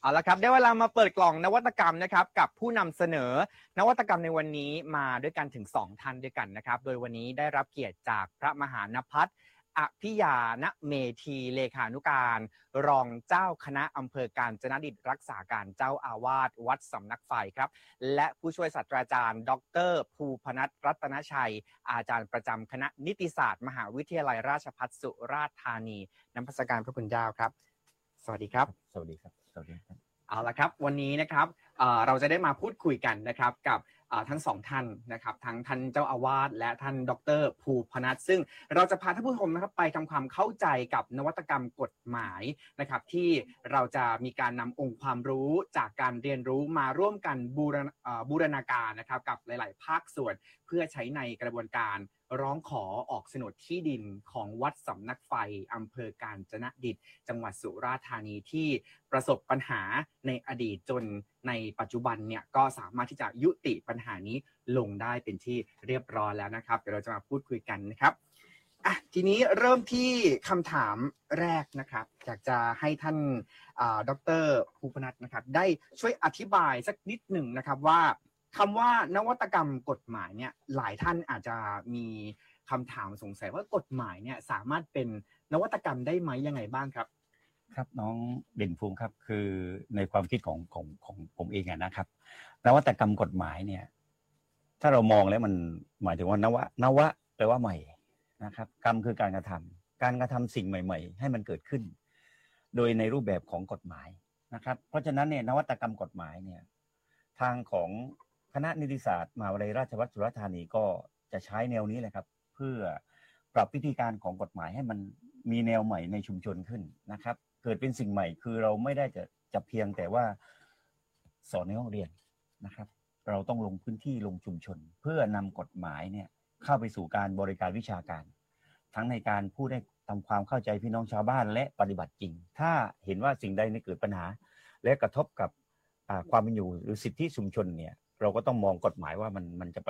เอาละครับได้เวลามาเปิดกล่องนวัตกรรมนะครับกับผู้นำเสนอนวัตกรรมในวันนี้มาด้วยกันถึง2ท่านด้วยกันนะครับโดยวันนี้ได้รับเกียรติจากพระมหานภัสอภิญาณเมธีเลขานุการรองเจ้าคณะอำเภอกาญจนดิตรักษาการเจ้าอาวาสวัดสำนักไฟครับและผู้ช่วยศาสตราจารย์ดร.ภูพนัสรัตนชัยอาจารย์ประจำคณะนิติศาสตร์มหาวิทยาลัยราชภัฏสุราษฎร์ธานีนมัสการพระคุณเจ้าครับสวัสดีครับสวัสดีครับสวัสดีครับเอาละครับวันนี้นะครับเราจะได้มาพูดคุยกันนะครับกับทั้งสองท่านนะครับทั้งท่านเจ้าอาวาสและท่านดร.ภูพนัสซึ่งเราจะพาท่านผู้ชมนะครับไปทำความเข้าใจกับนวัตกรรมกฎหมายนะครับที่เราจะมีการนำองค์ความรู้จากการเรียนรู้มาร่วมกันบูรณาการนะครับกับหลายๆภาคส่วนเพื่อใช้ในกระบวนการร้องขอออกโฉนดที่ดินของวัดสำนักไฟอำเภอกาญจนดิตจังหวัดสุราษฎร์ธานีที่ประสบปัญหาในอดีตจนในปัจจุบันเนี่ยก็สามารถที่จะยุติปัญหานี้ลงได้เป็นที่เรียบร้อยแล้วนะครับเดี๋ยวเราจะมาพูดคุยกันนะครับทีนี้เริ่มที่คำถามแรกนะครับอยากจะให้ท่านดร.ภูพนัสนะครับได้ช่วยอธิบายสักนิดหนึ่งนะครับว่าคำว่านวัตกรรมกฎหมายเนี่ยหลายท่านอาจจะมีคำถามสงสัยว่ากฎหมายเนี่ยสามารถเป็นนวัตกรรมได้ไหมยังไงบ้างครับครับน้องเด่นภูมิครับคือในความคิดของผมเองนะครับนวัตกรรมกฎหมายเนี่ยถ้าเรามองแล้วมันหมายถึงว่านวะแปลว่าใหม่นะครับกรรมคือการกระทำสิ่งใหม่ๆให้มันเกิดขึ้นโดยในรูปแบบของกฎหมายนะครับเพราะฉะนั้นเนี่ยนวัตกรรมกฎหมายเนี่ยทางของคณะนิติศาสตร์มหาวิทยาลัยราชภัฏสุราษฎร์ธานีก็จะใช้แนวนี้แหละครับเพื่อปรับวิธีการของกฎหมายให้มันมีแนวใหม่ในชุมชนขึ้นนะครับเกิดเป็นสิ่งใหม่คือเราไม่ได้จะเพียงแต่ว่าสอนในห้องเรียนนะครับเราต้องลงพื้นที่ลงชุมชนเพื่อนำกฎหมายเนี่ยเข้าไปสู่การบริการวิชาการทั้งในการพูดให้ทำความเข้าใจพี่น้องชาวบ้านและปฏิบัติจริงถ้าเห็นว่าสิ่งใดเกิดปัญหาและกระทบกับความเป็นอยู่หรือสิทธิชุมชนเนี่ยเราก็ต้องมองกฎหมายว่ามันจะไป